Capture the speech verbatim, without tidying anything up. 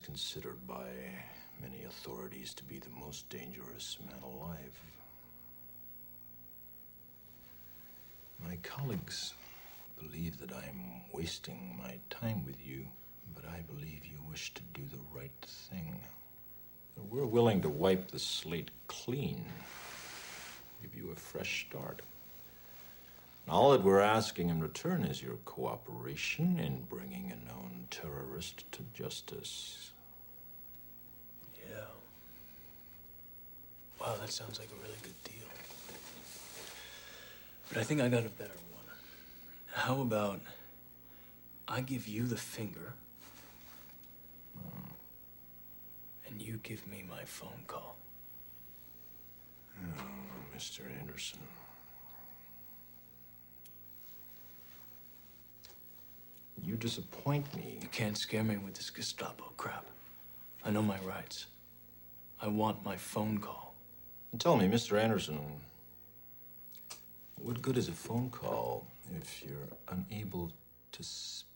considered by many authorities to be the most dangerous man alive. My colleagues believe that I'm wasting my time with you, but I believe you wish to do the right thing. We're willing to wipe the slate clean, give you a fresh start. And all that we're asking in return is your cooperation in bringing a known terrorist to justice. Yeah. Wow, that sounds like a really good deal. But I think I got a better one. How about I give you the finger, and you give me my phone call? Oh, Mister Anderson. You disappoint me. You can't scare me with this Gestapo crap. I know my rights. I want my phone call. And tell me, Mister Anderson, what good is a phone call if you're unable to speak?